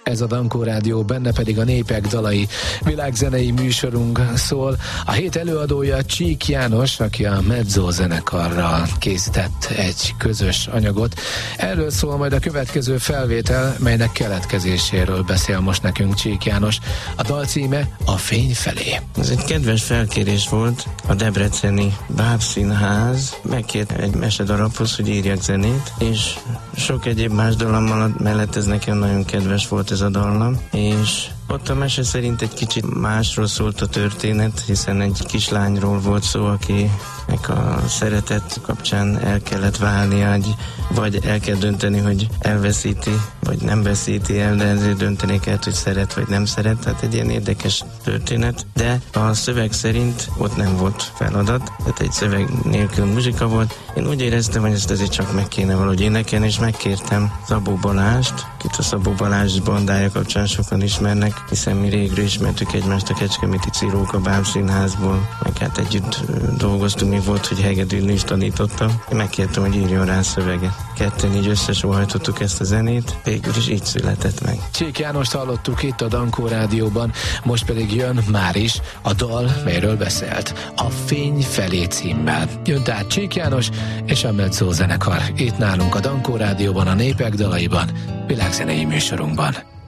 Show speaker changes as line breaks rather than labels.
ez a Dankó Rádió, benne pedig a népek dalai világzenei műsorunk szól. A hét előadója Csík János, aki a Mezzo zenekarral készített egy közös anyagot. Erről szól majd a következő felvétel, melynek keletkezéséről beszél most nekünk Csík János. A dal címe A fény felé.
Ez egy kedves felkérés volt a debreceni Bábszínház. Megkért egy mesedarabhoz, hogy írjak zenét, és sok egyéb más dalammal mellett ez nekem nagyon kedves volt ez a dallam, és ott a mese szerint egy kicsit másról szólt a történet, hiszen egy kislányról volt szó, akinek a szeretet kapcsán el kellett válnia, vagy el kell dönteni, hogy elveszíti, vagy nem veszíti el, de ezért dönteni kell, hogy szeret, vagy nem szeret. Tehát egy ilyen érdekes történet, de a szöveg szerint ott nem volt feladat, tehát egy szöveg nélkül muzsika volt. Én úgy éreztem, hogy ezt ezért csak meg kéne valahogy énekelni, és megkértem Szabó Balást, akit a Szabó Balázs bandája kapcsán sokan ismernek, hiszen mi régről ismertük egymást a Kecskeméti Ciróka Bábszínházból, meg hát együtt dolgoztunk, mi volt, hogy hegedűn is tanítottam. Én megkértem, hogy írjon rá szöveget. Ketten így összesóhajtottuk ezt a zenét, végül is így született meg.
Csík Jánost hallottuk itt a Dankó Rádióban, most pedig jön már is a dal, melyről beszélt. A Fény felé címmel. Jön tehát Csík János és a Mezzo zenekar. Itt nálunk a Dankó Rádióban, a népek dalaiban, világzenei műsorunkban.